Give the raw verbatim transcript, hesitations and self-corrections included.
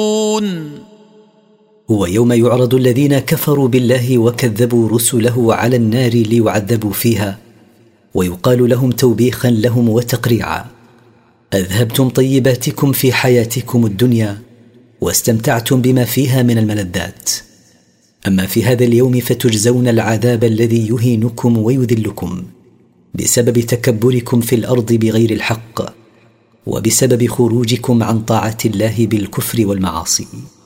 هو يوم يعرض الذين كفروا بالله وكذبوا رسله على النار ليعذبوا فيها، ويقال لهم توبيخا لهم وتقريعا: أذهبتم طيباتكم في حياتكم الدنيا واستمتعتم بما فيها من الملذات، أما في هذا اليوم فتجزون العذاب الذي يهينكم ويذلكم بسبب تكبركم في الأرض بغير الحق، وبسبب خروجكم عن طاعة الله بالكفر والمعاصي.